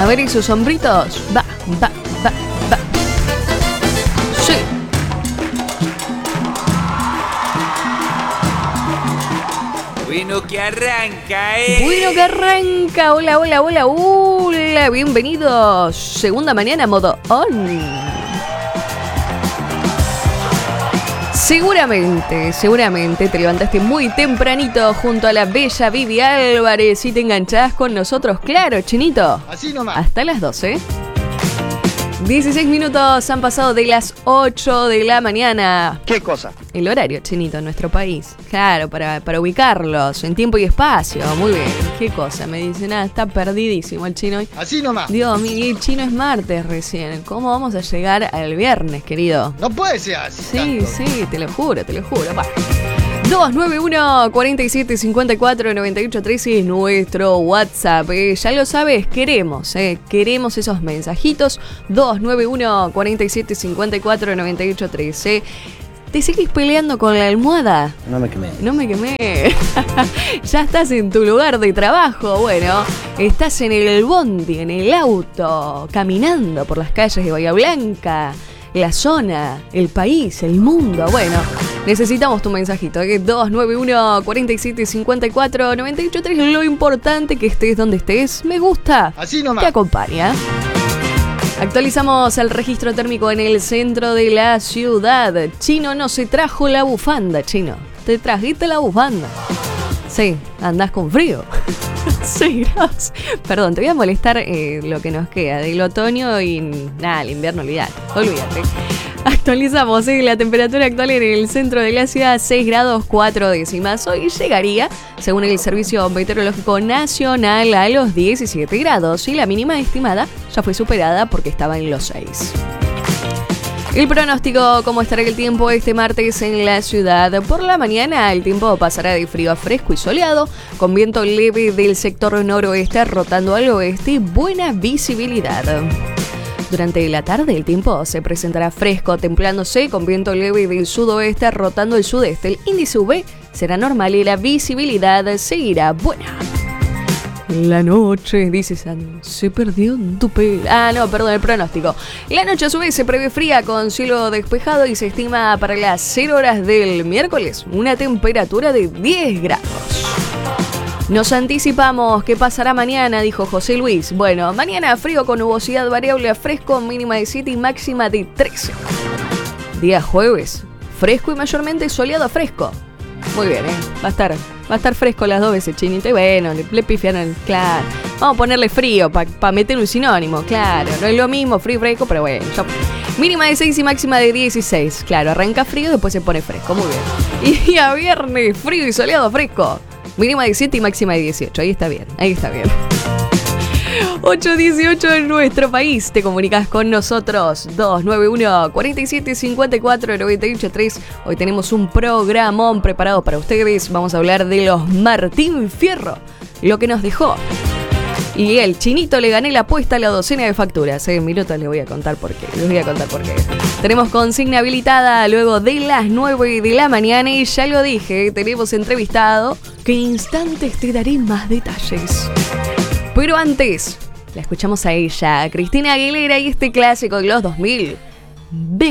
ver esos hombritos. Va. Sí. Bueno que arranca, Bueno que arranca. Hola. Bienvenidos. Segunda mañana, modo on. Seguramente te levantaste muy tempranito junto a la bella Vivi Álvarez y te enganchás con nosotros, claro, Chinito. Así nomás. Hasta las 12. 16 minutos han pasado de las 8 de la mañana. ¿Qué cosa? El horario, Chinito, en nuestro país. Claro, para ubicarlos en tiempo y espacio. Muy bien. ¿Qué cosa? Me dicen, está perdidísimo el chino hoy. Así nomás. Dios mío, el chino es martes recién. ¿Cómo vamos a llegar al viernes, querido? No puede ser así. Sí, te lo juro. Va. 291-4754-9813 es nuestro WhatsApp. Ya lo sabes, queremos esos mensajitos. 291-4754-9813. ¿Te seguís peleando con la almohada? No me quemé. Ya estás en tu lugar de trabajo. Bueno, estás en el bondi, en el auto, caminando por las calles de Bahía Blanca, la zona, el país, el mundo. Bueno, necesitamos tu mensajito. 291-4754-9813. Lo importante que estés donde estés. Me gusta. Así nomás. Te acompaña. Actualizamos el registro térmico en el centro de la ciudad. Chino, no se trajo la bufanda, Chino. Te trajiste la bufanda. Sí, andás con frío. 6 grados. Perdón, te voy a molestar lo que nos queda del otoño y nada, el invierno, olvídate. Actualizamos la temperatura actual en el centro de la ciudad, 6 grados 4 décimas. Hoy llegaría, según el Servicio Meteorológico Nacional, a los 17 grados y la mínima estimada ya fue superada porque estaba en los 6. El pronóstico, ¿cómo estará el tiempo este martes en la ciudad? Por la mañana el tiempo pasará de frío a fresco y soleado, con viento leve del sector noroeste rotando al oeste y buena visibilidad. Durante la tarde el tiempo se presentará fresco, templándose con viento leve del sudoeste rotando el sudeste. El índice UV será normal y la visibilidad seguirá buena. La noche, dice Sandy, se perdió en tu pelo. El pronóstico. La noche a su vez se prevé fría con cielo despejado y se estima para las 0 horas del miércoles una temperatura de 10 grados. Nos anticipamos qué pasará mañana, dijo José Luis. Bueno, mañana frío con nubosidad variable a fresco, mínima de 7 y máxima de 13. Día jueves, fresco y mayormente soleado a fresco. Muy bien, va a estar fresco las dos veces, Chinito. Y bueno, le pifiaron, claro. Vamos a ponerle frío para meter un sinónimo, claro. No es lo mismo, frío y fresco, pero bueno. Mínima de 6 y máxima de 16. Claro, arranca frío y después se pone fresco, muy bien. Y a viernes, frío y soleado fresco. Mínima de 7 y máxima de 18. Ahí está bien. 8:18 en nuestro país. Te comunicas con nosotros. 291-4754-9813. Hoy tenemos un programón preparado para ustedes. Vamos a hablar de los Martín Fierro. Lo que nos dejó. Y el Chinito le gané la apuesta a la docena de facturas. En minutos les voy a contar por qué. Tenemos consigna habilitada luego de las 9 de la mañana. Y ya lo dije, tenemos entrevistado. Que en instantes te daré más detalles. Pero antes, la escuchamos a ella, Cristina Aguilera, y este clásico de los 2000.